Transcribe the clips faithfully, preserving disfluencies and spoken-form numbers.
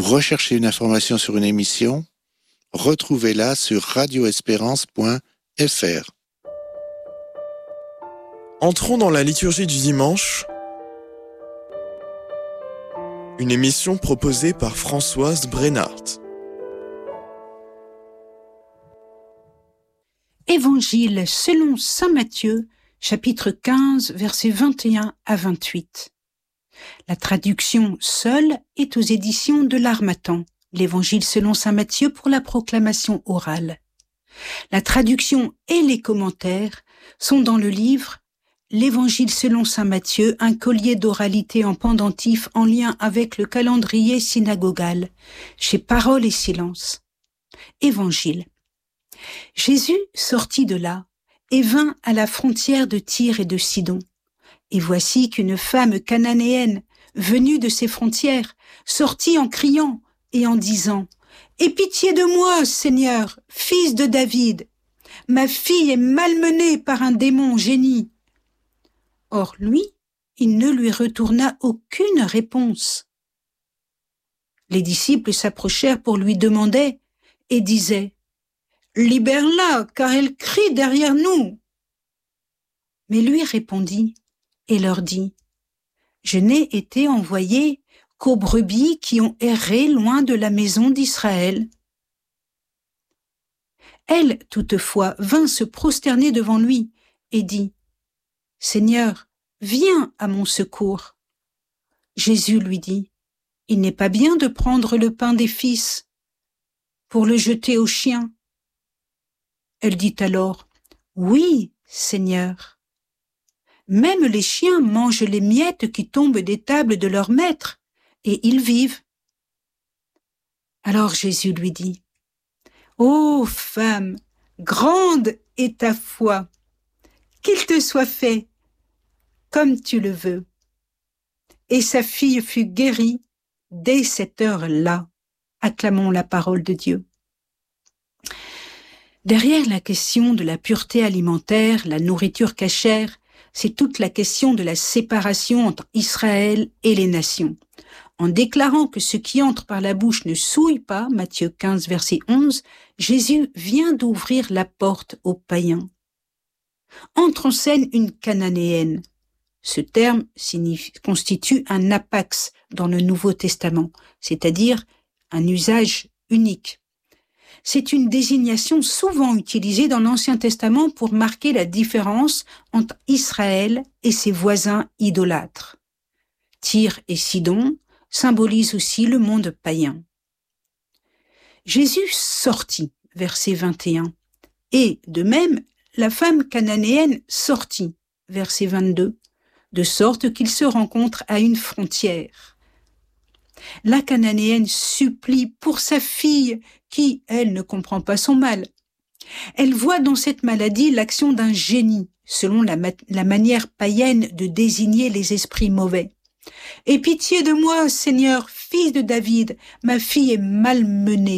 Vous recherchez une information sur une émission? Retrouvez-la sur radio espérance point f r. Entrons dans la liturgie du dimanche, une émission proposée par Françoise Brennart. Évangile selon saint Matthieu, chapitre quinze, versets vingt et un à vingt-huit. La traduction seule est aux éditions de l'Harmattan, l'Évangile selon saint Matthieu pour la proclamation orale. La traduction et les commentaires sont dans le livre L'Évangile selon saint Matthieu, un collier d'oralité en pendentif en lien avec le calendrier synagogal, chez Parole et Silence. Évangile. Jésus sortit de là et vint à la frontière de Tyr et de Sidon. Et voici qu'une femme cananéenne, venue de ces frontières, sortit en criant et en disant « Aie pitié de moi, Seigneur, fils de David. Ma fille est malmenée par un démon génie. » Or lui, il ne lui retourna aucune réponse. Les disciples s'approchèrent pour lui demander et disaient « Libère-la, car elle crie derrière nous. » Mais lui répondit et leur dit « Je n'ai été envoyé qu'aux brebis qui ont erré loin de la maison d'Israël. » Elle, toutefois, vint se prosterner devant lui et dit « Seigneur, viens à mon secours. » Jésus lui dit « Il n'est pas bien de prendre le pain des fils pour le jeter aux chiens. » Elle dit alors « Oui, Seigneur. Même les chiens mangent les miettes qui tombent des tables de leurs maîtres, et ils vivent. » Alors Jésus lui dit « Ô femme, grande est ta foi, qu'il te soit fait comme tu le veux. » Et sa fille fut guérie dès cette heure-là. Acclamons la parole de Dieu. Derrière la question de la pureté alimentaire, la nourriture cachère, c'est toute la question de la séparation entre Israël et les nations. En déclarant que ce qui entre par la bouche ne souille pas, Matthieu quinze, verset onze, Jésus vient d'ouvrir la porte aux païens. Entre en scène une cananéenne. Ce terme signifie, constitue un apax dans le Nouveau Testament, c'est-à-dire un usage unique. C'est une désignation souvent utilisée dans l'Ancien Testament pour marquer la différence entre Israël et ses voisins idolâtres. Tyr et Sidon symbolisent aussi le monde païen. Jésus sortit, verset vingt et un, et de même, la femme cananéenne sortit, verset vingt-deux, de sorte qu'ils se rencontrent à une frontière. La cananéenne supplie pour sa fille qui, elle, ne comprend pas son mal. Elle voit dans cette maladie l'action d'un génie, selon la, ma- la manière païenne de désigner les esprits mauvais. « Aie pitié de moi, Seigneur, fils de David, ma fille est malmenée. »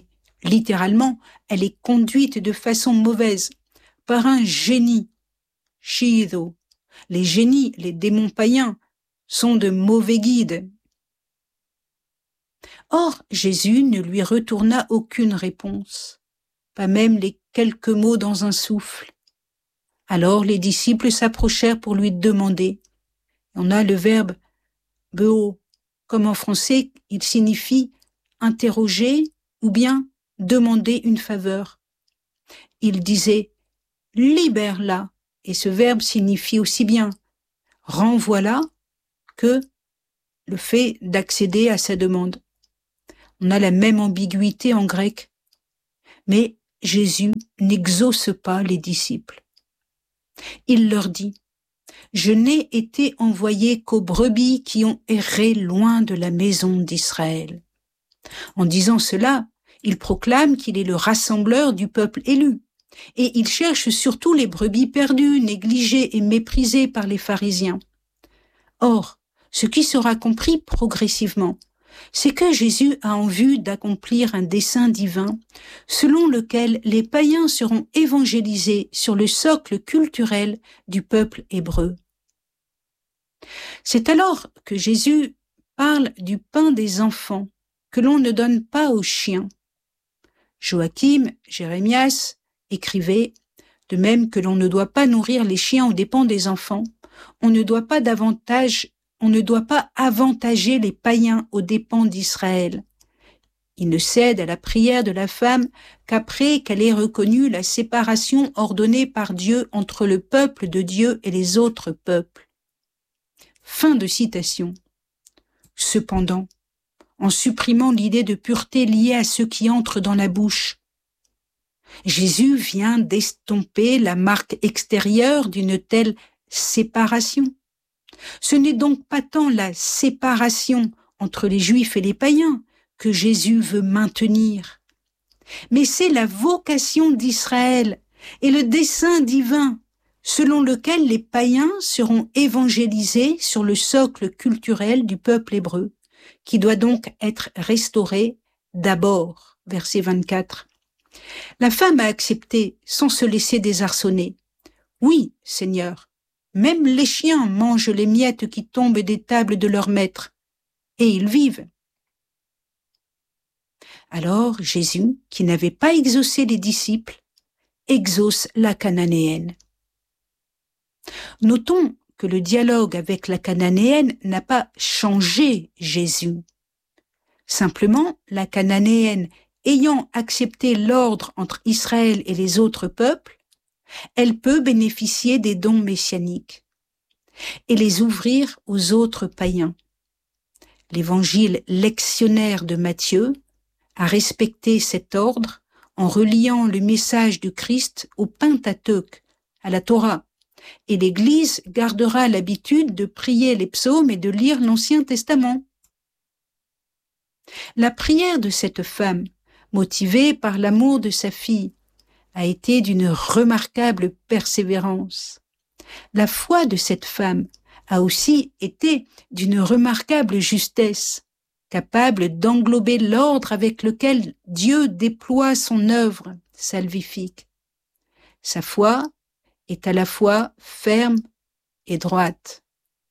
Littéralement, elle est conduite de façon mauvaise par un génie. Shido. Les génies, les démons païens, sont de mauvais guides. Or, Jésus ne lui retourna aucune réponse, pas même les quelques mots dans un souffle. Alors les disciples s'approchèrent pour lui demander. On a le verbe « beo », comme en français, il signifie « interroger » ou bien « demander une faveur ». Il disait « libère-la » et ce verbe signifie aussi bien « renvoie-la » que le fait d'accéder à sa demande. On a la même ambiguïté en grec, mais Jésus n'exauce pas les disciples. Il leur dit « Je n'ai été envoyé qu'aux brebis qui ont erré loin de la maison d'Israël. » En disant cela, il proclame qu'il est le rassembleur du peuple élu, et il cherche surtout les brebis perdues, négligées et méprisées par les pharisiens. Or, ce qui sera compris progressivement, c'est que Jésus a en vue d'accomplir un dessein divin selon lequel les païens seront évangélisés sur le socle culturel du peuple hébreu. C'est alors que Jésus parle du pain des enfants que l'on ne donne pas aux chiens. Joachim Jérémias écrivait « De même que l'on ne doit pas nourrir les chiens aux dépens des enfants, on ne doit pas davantage, on ne doit pas avantager les païens aux dépens d'Israël. Il ne cède à la prière de la femme qu'après qu'elle ait reconnu la séparation ordonnée par Dieu entre le peuple de Dieu et les autres peuples. » Fin de citation. Cependant, en supprimant l'idée de pureté liée à ceux qui entrent dans la bouche, Jésus vient d'estomper la marque extérieure d'une telle séparation. Ce n'est donc pas tant la séparation entre les Juifs et les païens que Jésus veut maintenir, mais c'est la vocation d'Israël et le dessein divin selon lequel les païens seront évangélisés sur le socle culturel du peuple hébreu, qui doit donc être restauré d'abord. Verset vingt-quatre. La femme a accepté sans se laisser désarçonner. Oui, Seigneur, même les chiens mangent les miettes qui tombent des tables de leurs maîtres, et ils vivent. Alors Jésus, qui n'avait pas exaucé les disciples, exauce la Cananéenne. Notons que le dialogue avec la Cananéenne n'a pas changé Jésus. Simplement, la Cananéenne ayant accepté l'ordre entre Israël et les autres peuples, elle peut bénéficier des dons messianiques et les ouvrir aux autres païens. L'évangile lectionnaire de Matthieu a respecté cet ordre en reliant le message du Christ au Pentateuque, à la Torah, et l'Église gardera l'habitude de prier les psaumes et de lire l'Ancien Testament. La prière de cette femme, motivée par l'amour de sa fille, a été d'une remarquable persévérance. La foi de cette femme a aussi été d'une remarquable justesse, capable d'englober l'ordre avec lequel Dieu déploie son œuvre salvifique. Sa foi est à la fois ferme et droite.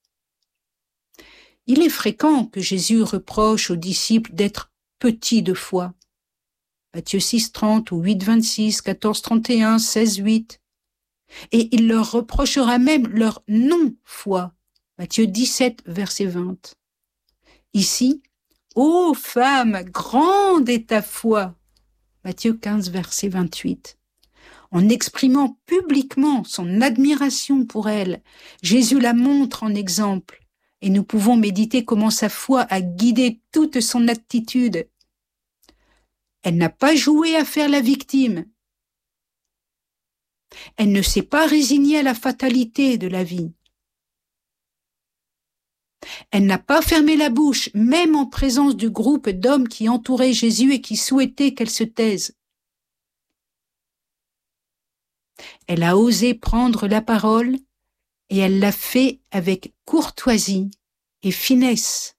Il est fréquent que Jésus reproche aux disciples d'être petits de foi. Matthieu six, trente ou huit, vingt-six, quatorze, trente et un, seize, huit. Et il leur reprochera même leur non-foi. Matthieu dix-sept, verset vingt. Ici, ô femme, grande est ta foi. Matthieu quinze, verset vingt-huit. En exprimant publiquement son admiration pour elle, Jésus la montre en exemple, et nous pouvons méditer comment sa foi a guidé toute son attitude. Elle n'a pas joué à faire la victime. Elle ne s'est pas résignée à la fatalité de la vie. Elle n'a pas fermé la bouche, même en présence du groupe d'hommes qui entouraient Jésus et qui souhaitaient qu'elle se taise. Elle a osé prendre la parole et elle l'a fait avec courtoisie et finesse.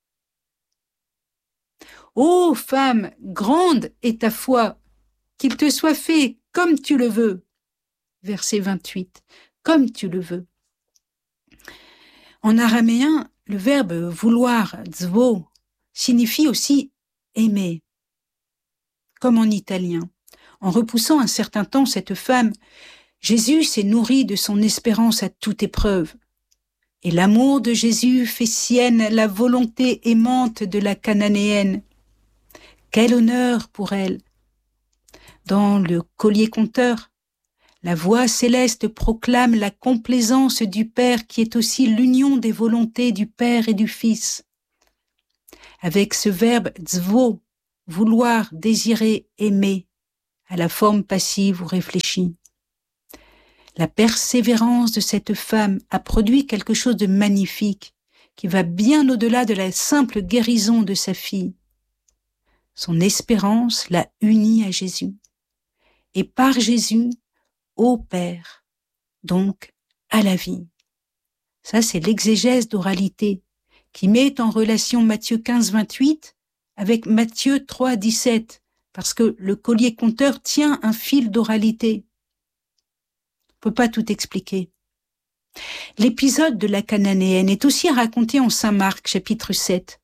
Ô femme, grande est ta foi, qu'il te soit fait comme tu le veux. Verset vingt-huit, comme tu le veux. En araméen, le verbe vouloir, zvo, signifie aussi aimer. Comme en italien. En repoussant un certain temps cette femme, Jésus s'est nourri de son espérance à toute épreuve. Et l'amour de Jésus fait sienne la volonté aimante de la Cananéenne. Quel honneur pour elle! Dans le collier-conteur, la voix céleste proclame la complaisance du Père qui est aussi l'union des volontés du Père et du Fils. Avec ce verbe zvo, vouloir, désirer, aimer, à la forme passive ou réfléchie. La persévérance de cette femme a produit quelque chose de magnifique qui va bien au-delà de la simple guérison de sa fille. Son espérance l'a unie à Jésus. Et par Jésus, au Père, donc à la vie. Ça, c'est l'exégèse d'oralité qui met en relation Matthieu quinze, vingt-huit avec Matthieu trois, dix-sept, parce que le collier-conteur tient un fil d'oralité. On ne peut pas tout expliquer. L'épisode de la Cananéenne est aussi raconté en Saint Marc, chapitre sept.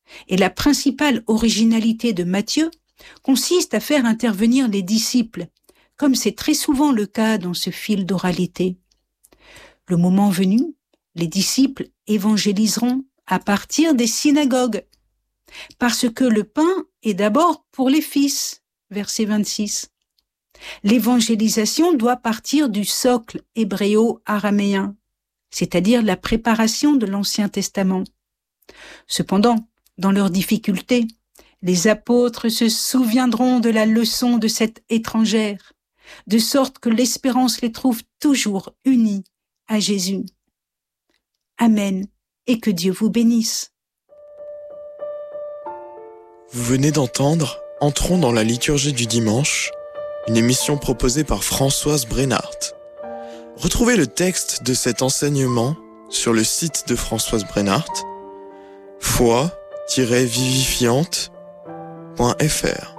Et la principale originalité de Matthieu consiste à faire intervenir les disciples, comme c'est très souvent le cas dans ce fil d'oralité. Le moment venu, les disciples évangéliseront à partir des synagogues, parce que le pain est d'abord pour les fils, verset vingt-six. L'évangélisation doit partir du socle hébréo-araméen, c'est-à-dire la préparation de l'Ancien Testament. Cependant, dans leurs difficultés, les apôtres se souviendront de la leçon de cette étrangère, de sorte que l'espérance les trouve toujours unis à Jésus. Amen, et que Dieu vous bénisse. Vous venez d'entendre Entrons dans la liturgie du dimanche, une émission proposée par Françoise Brennart. Retrouvez le texte de cet enseignement sur le site de Françoise Brennart, foi tiret vivifiante point f r.